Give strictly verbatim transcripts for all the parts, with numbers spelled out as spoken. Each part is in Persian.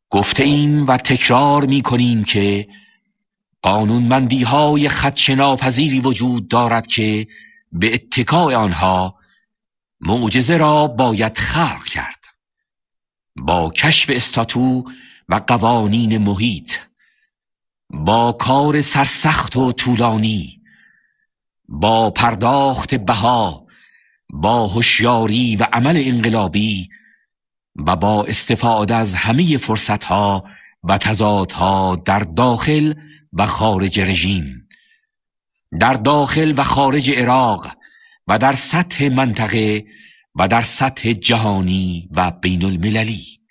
گفته ایم و تکرار می کنیم که قانونمندی های خدشه‌ناپذیری وجود دارد که به اتکای آنها معجزه را باید خلق کرد. با کشف استاتو و قوانین محیط، با کار سرسخت و طولانی، با پرداخت بها، با هوشیاری و عمل انقلابی و با استفاده از همه فرصتها و تضادها در داخل و خارج رژیم، در داخل و خارج عراق و در سطح منطقه و در سطح جهانی و بین المللی.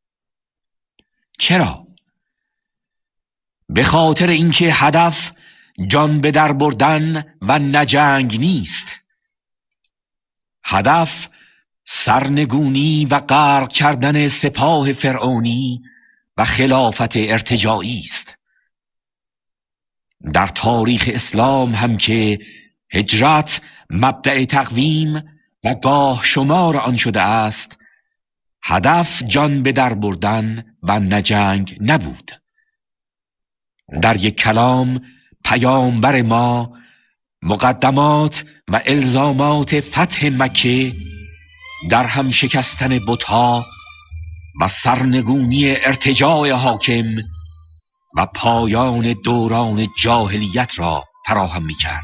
چرا؟ به خاطر اینکه هدف جان به در بردن و نجنگ نیست. هدف سرنگونی و غرق کردن سپاه فرعونی و خلافت ارتجاعی است. در تاریخ اسلام هم که هجرت مبدأ تقویم و گاه شمار آن شده است، هدف جان به در بردن و نجنگ نبود. در یک کلام پیامبر ما مقدمات و الزامات فتح مکه، در هم شکستن بتها و سرنگونی ارتجاع حاکم و پایان دوران جاهلیت را فراهم می کرد.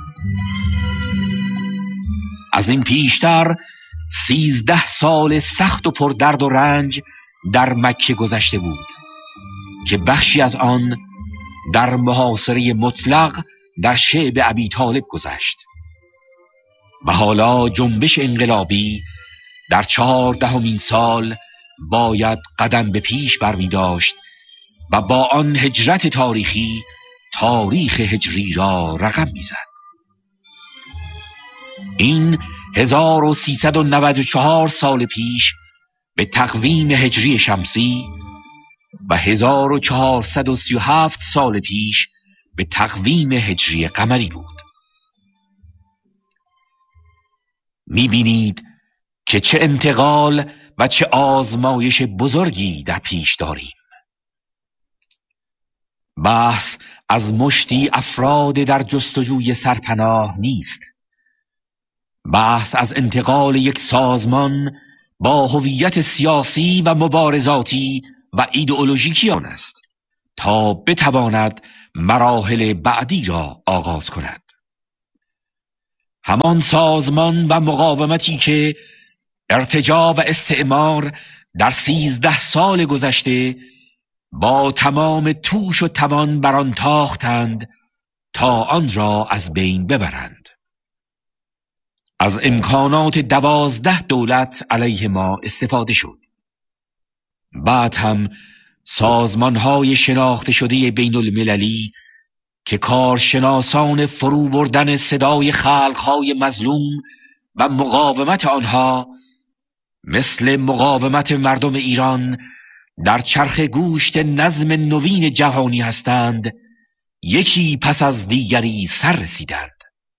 از این پیشتر سیزده سال سخت و پر درد و رنج در مکه گذشته بود که بخشی از آن در محاصره مطلق در شعب ابی طالب گذشت و حالا جنبش انقلابی در چهاردهمین سال باید قدم به پیش برمی داشت و با آن هجرت تاریخی تاریخ هجری را رقم می زد. این هزار و سیصد و نود و چهار سال پیش به تقویم هجری شمسی و هزار و چهارصد و سی و هفت سال پیش به تقویم هجری قمری بود. می بینید که چه انتقال و چه آزمایش بزرگی در پیش داریم. بحث از مشتی افراد در جستجوی سرپناه نیست. بحث از انتقال یک سازمان با هویت سیاسی و مبارزاتی و ایدئولوژیکی آن است تا بتواند مراحل بعدی را آغاز کند. همان سازمان و مقاومتی که ارتجاع و استعمار در سیزده سال گذشته با تمام توش و توان بر آن تاختند تا آن را از بین ببرند. از امکانات دوازده دولت علیه ما استفاده شد. بعد هم سازمان‌های شناخته شده بین المللی که کارشناسان فرو بردن صدای خلق‌های مظلوم و مقاومت آنها مثل مقاومت مردم ایران در چرخ گوشت نظم نوین جهانی هستند، یکی پس از دیگری سر رسیدند.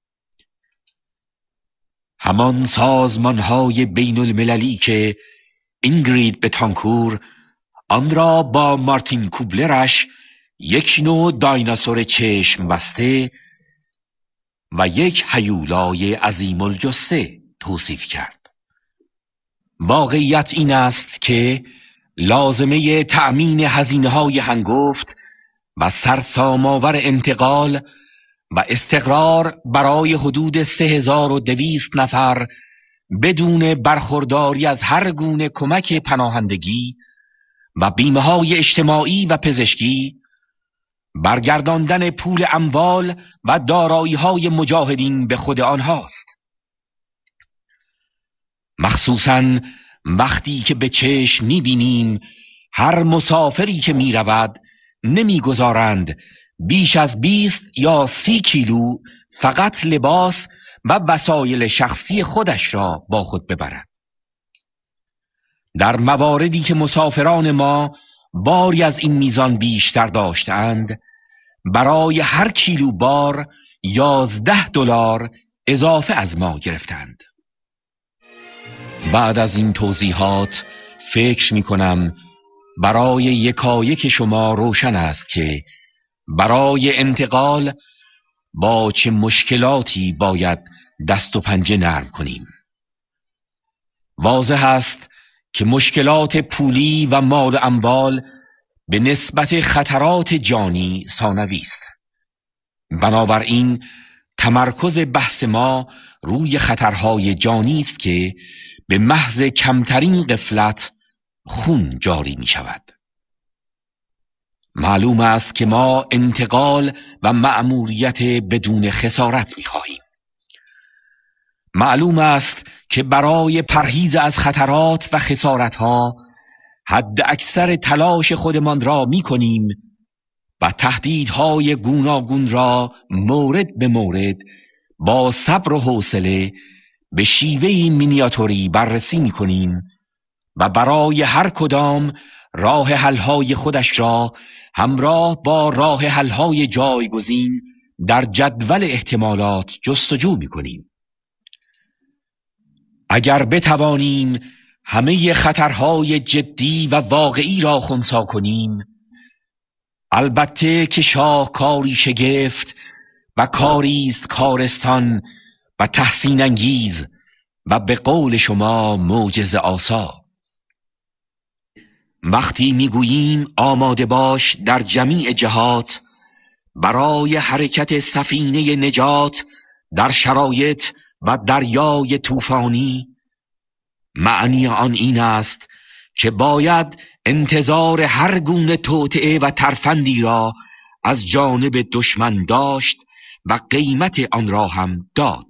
همان سازمان‌های بین المللی که اینگرید بتانکور آن را با مارتین کوبلرش یک نوع دایناسور چشم بسته و یک هیولای عظیم الجثه توصیف کرد. واقعیت این است که لازمه تأمین هزینه‌های هنگفت و سرسام‌آور انتقال و استقرار برای حدود سه هزار و دویست نفر بدون برخورداری از هر گونه کمک پناهندگی و بیمه‌های اجتماعی و پزشکی، برگرداندن پول اموال و دارایی‌های مجاهدین به خود آنهاست. مخصوصاً وقتی که به چشم می‌بینیم هر مسافری که می‌رود نمی‌گذارند بیش از بیست یا سی کیلو فقط لباس و وسایل شخصی خودش را با خود ببرد. در مواردی که مسافران ما باری از این میزان بیشتر داشتند، برای هر کیلو بار یازده دلار اضافه از ما گرفتند. بعد از این توضیحات فکر می کنم برای یکایک شما روشن است که برای انتقال با چه مشکلاتی باید دست و پنجه نرم کنیم. واضح است که مشکلات پولی و مال و اموال به نسبت خطرات جانی ثانوی است. بنابراین تمرکز بحث ما روی خطرهای جانی است که به محض کمترین غفلت خون جاری می شود. معلوم است که ما انتقال و مأموریت بدون خسارت می خواهیم. معلوم است که برای پرهیز از خطرات و خسارتها حد اکثر تلاش خودمان را می کنیم و تهدیدهای گوناگون را مورد به مورد با صبر و حوصله به شیوهی مینیاتوری بررسی می کنیم و برای هر کدام راه حل‌های خودش را همراه با راه حل‌های جایگزین در جدول احتمالات جستجو می کنیم. اگر بتوانیم همه خطرهای جدی و واقعی را خنثی کنیم، البته که شاهکاری شگفت و کاریست کارستان و تحسین انگیز و به قول شما معجزه آسا. وقتی میگوییم آماده باش در جمیع جهات برای حرکت سفینه نجات در شرایط و دریای طوفانی، معنی آن این است که باید انتظار هر گونه توطئه و ترفندی را از جانب دشمن داشت و قیمت آن را هم داد.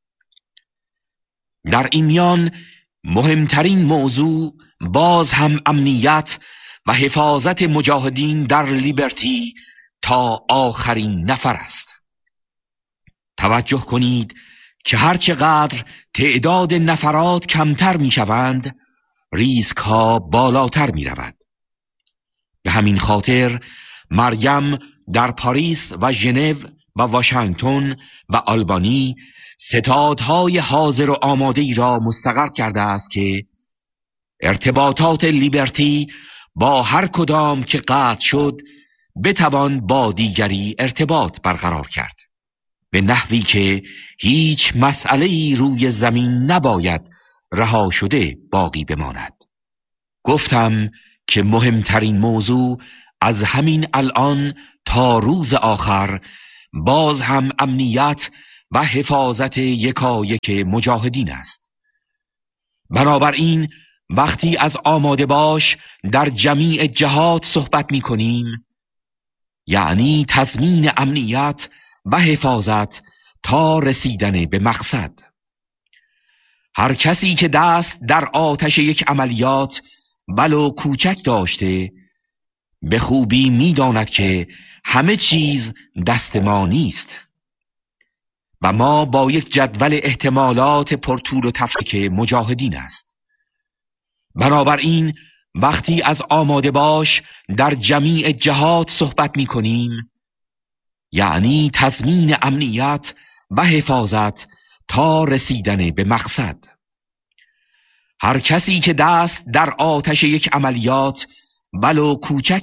در این میان مهمترین موضوع باز هم امنیت و حفاظت مجاهدین در لیبرتی تا آخرین نفر است. توجه کنید که هرچقدر تعداد نفرات کمتر می شوند، ریسک ها بالاتر می رود. به همین خاطر مریم در پاریس و ژنو و واشنگتن و آلبانی ستادهای حاضر و آماده ای را مستقر کرده است که ارتباطات لیبرتی با هر کدام که قطع شد بتوان با دیگری ارتباط برقرار کرد، به نحوی که هیچ مسئله‌ای روی زمین نباید رها شده باقی بماند. گفتم که مهمترین موضوع از همین الان تا روز آخر باز هم امنیت و حفاظت یکایک مجاهدین است. بنابراین وقتی از آماده باش در جمیع جهات صحبت می کنیم، یعنی تضمین امنیت و حفاظت تا رسیدن به مقصد. هر کسی که دست در آتش یک عملیات ولو کوچک داشته به خوبی می داند که همه چیز دست ما نیست و ما با یک جدول احتمالات پرطول و تفکیک مجاهدین است. بنابراین وقتی از آماده باش در جمیع جهات صحبت می کنیم، یعنی تضمین امنیت و حفاظت تا رسیدن به مقصد. هر کسی که دست در آتش یک عملیات ولو کوچک